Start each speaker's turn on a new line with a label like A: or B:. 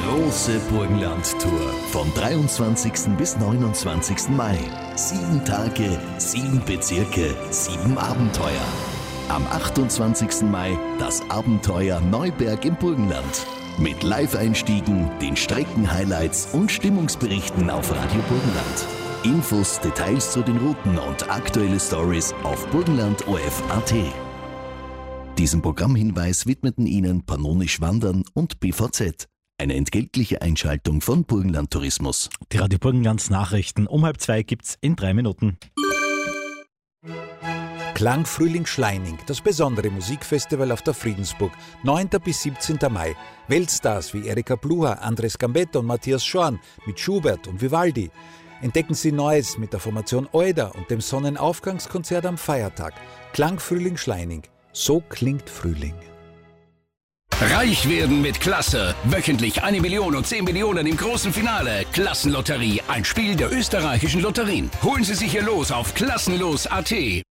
A: große Burgenland-Tour vom 23. bis 29. Mai. 7 Tage, 7 Bezirke, 7 Abenteuer. Am 28. Mai das Abenteuer Neuberg im Burgenland. Mit Live-Einstiegen, den Streckenhighlights und Stimmungsberichten auf Radio Burgenland. Infos, Details zu den Routen und aktuelle Stories auf burgenland.orf.at. Diesen Programmhinweis widmeten Ihnen Pannonisch Wandern und BVZ. Eine entgeltliche Einschaltung von Burgenland Tourismus.
B: Die Radio Burgenlands Nachrichten um 1:30 gibt's in 3 Minuten.
C: Klangfrühling Schleining, das besondere Musikfestival auf der Friedensburg, 9. bis 17. Mai. Weltstars wie Erika Bluha, Andres Gambetta und Matthias Schorn mit Schubert und Vivaldi. Entdecken Sie Neues mit der Formation Euda und dem Sonnenaufgangskonzert am Feiertag. Klangfrühling Schleining. So klingt Frühling.
D: Reich werden mit Klasse. Wöchentlich 1 Million und 10 Millionen im großen Finale. Klassenlotterie, ein Spiel der österreichischen Lotterien. Holen Sie sich Ihr Los auf klassenlos.at.